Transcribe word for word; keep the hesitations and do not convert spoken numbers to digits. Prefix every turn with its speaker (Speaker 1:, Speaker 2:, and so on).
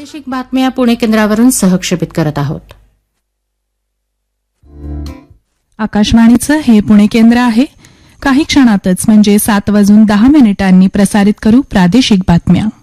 Speaker 1: प्रादेशिक बातम्या पुणे केंद्रावरून सहक्षेपित करत आहोत.
Speaker 2: आकाशवाणीचं हे पुणे केंद्र आहे. काही क्षणातच म्हणजे सात वाजून दहा मिनिटांनी प्रसारित करू प्रादेशिक बातम्या.